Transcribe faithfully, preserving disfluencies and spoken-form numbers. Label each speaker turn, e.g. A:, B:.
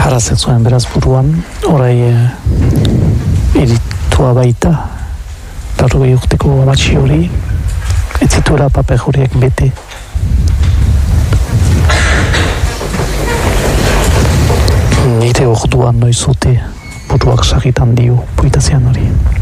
A: Arazek zuen beraz buruan, orai e, eritua baita, berrogei urteko amatxi hori, ez zituela paper horiek bete. Nire orduan noizote buruak sarritan dio puitazian hori.